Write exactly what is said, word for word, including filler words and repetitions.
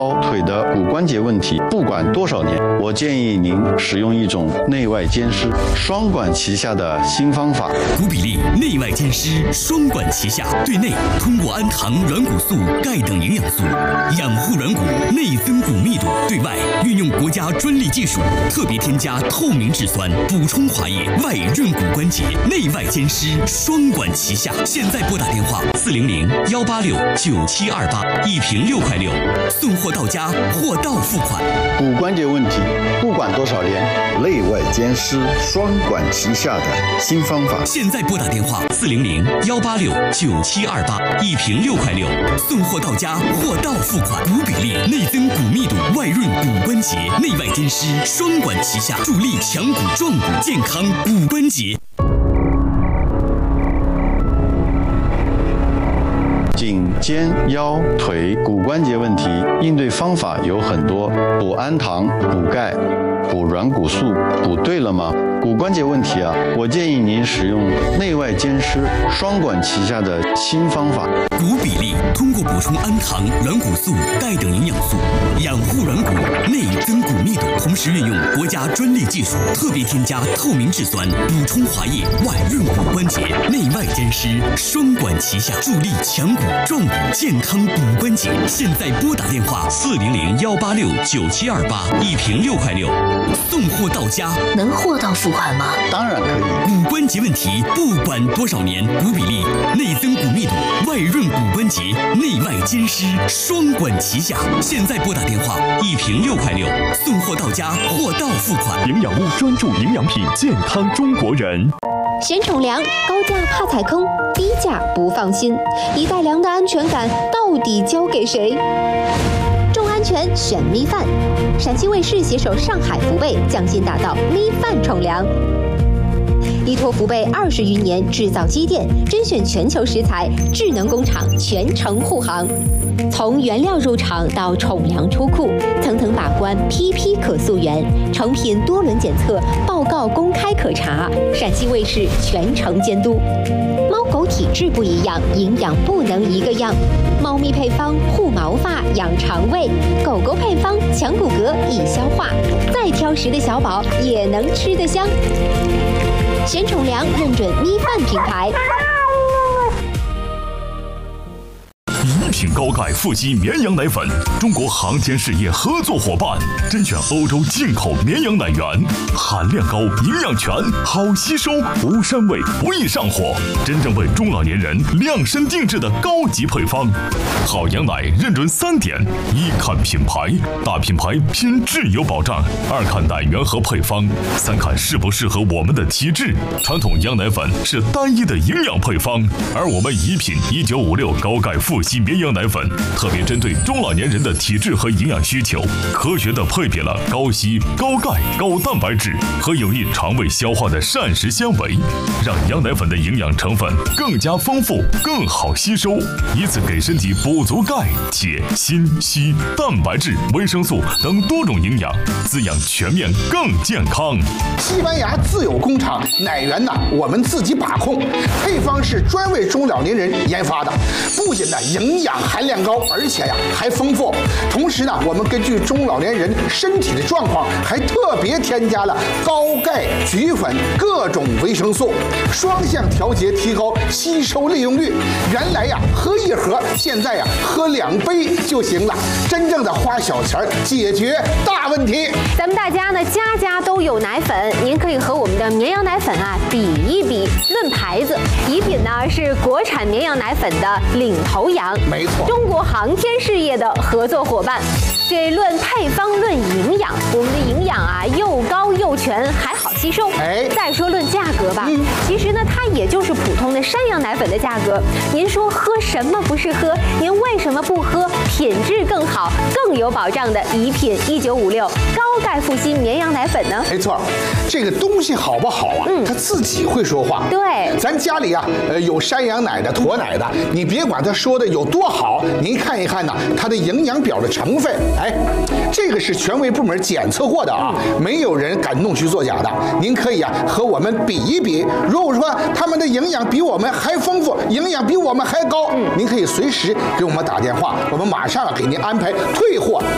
腰腿的骨关节问题，不管多少年，我建议您使用一种内外兼施、双管齐下的新方法。 骨比利内外兼施，双管齐下，对内通过氨糖、软骨素、钙等营养素养护软骨，内增骨密度；对外运用国家专利技术，特别添加透明质酸，补充滑液，外润骨关节，内外兼施，双管齐下。现在拨打电话四零零幺八六九七二八，一瓶六块六，送货到家，货到付款。 骨关节问题，不管多少年，内外兼施、双管齐下的新方法。 现在拨打电话四零零幺八六九七二八，一瓶六块六，送货到家，货到付款。骨比利内增骨密度，外润骨关节，内外兼施，双管齐下，助力强骨壮骨，健康骨关节。 颈、肩、腰、腿骨关节问题，应对方法有很多，补氨糖、补钙、补软骨素，补对了吗？骨关节问题啊，我建议您使用内外兼施、双管齐下的新方法。 骨比利通过补充氨糖、软骨素、钙等营养素，养护软骨，内增骨密度，同时运用国家专利技术，特别添加透明质酸，补充滑液，外润骨关节，内外兼施，双管齐下，助力强骨壮骨，健康骨关节。现在拨打电话四零零幺八六九七二八，一瓶六块六，送货到家。 能货到付款吗？ 当然可以。 骨关节问题，不管多少年，骨比利内增骨密度，外润骨关节，内外兼施，双管齐下。现在拨打电话，一瓶六块六，送货到家，货到付款。 营养屋专注营养品，健康中国人。 选宠粮，高价怕踩坑，低价不放心，一袋粮的安全感到底交给谁？重安全选米饭，陕西卫视携手上海福贝匠心打造米饭宠粮。依托福贝二十余年制造积淀，甄选全球食材，智能工厂全程护航。从原料入场到宠粮出库，层层把关，批批可溯源，成品多轮检测，报告公开可查，陕西卫视全程监督。猫狗体质不一样，营养不能一个样。猫咪配方护毛发、养肠胃，狗狗配方强骨骼、易消化。再挑食的小宝也能吃得香。选宠粮认准咪饭品牌。 一品高钙富硒绵羊奶粉，中国航天事业合作伙伴，甄选欧洲进口绵羊奶源，含量高，营养全，好吸收，无膻味，不易上火，真正为中老年人量身定制的高级配方。好羊奶认准三点：一看品牌，大品牌拼质有保障；二看奶源和配方；三看适不适合我们的体质。传统羊奶粉是单一的营养配方，而我们宜品一九五六高钙富硒绵羊奶粉特别针对中老年人的体质和营养需求，科学的配比了高硒、高钙、高蛋白质和有益肠胃消化的膳食纤维，让羊奶粉的营养成分更加丰富，更好吸收，以此给身体补足钙、铁、锌、硒、蛋白质、维生素等多种营养，滋养全面更健康。 西班牙自有工厂，奶源呢我们自己把控，配方是专为中老年人研发的，不仅呢营养含量高，而且呀还丰富。同时呢，我们根据中老年人身体的状况，还特别添加了高钙、菊粉各种维生素，双向调节，提高吸收利用率。原来呀喝一盒，现在呀喝两杯就行了，真正的花小钱解决大问题。 咱们大家呢家家都有奶粉，您可以和我们的绵羊奶粉啊比一比，论牌子，宜品呢是国产绵羊奶粉的领头羊， 没错， 中国航天事业的合作伙伴。这论配方论营养，我们的营养啊又高又全，还好吸收。 哎， 再说论价格吧，嗯、其实呢它也就是普通的山羊奶粉的价格。您说喝什么不是喝？您为什么不喝品质更好、更有保障的宜品一九五六高钙富硒绵羊奶粉呢？ 没错，这个东西好不好啊？嗯，它自己会说话。 对， 咱家里啊，呃，有山羊奶的、驼奶的，你别管它说的有多好，您看一看呢，它的营养表的成分，哎，这个是权威部门检测过的啊，没有人敢弄虚作假的。您可以啊和我们比一比，如果说他们的营养比我们还丰富，营养比我们还高，您可以随时给我们打电话，我们马上给您安排退货